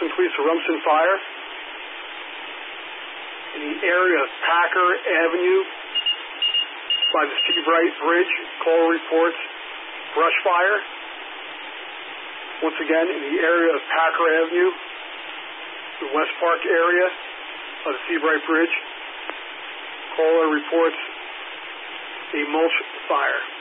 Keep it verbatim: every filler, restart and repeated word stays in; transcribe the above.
completes a Rumson fire. In the area of Packer Avenue by the Seabright Bridge, Kohler reports brush fire. Once again, in the area of Packer Avenue, the West Park area of the Seabright Bridge, Kohler reports a mulch fire.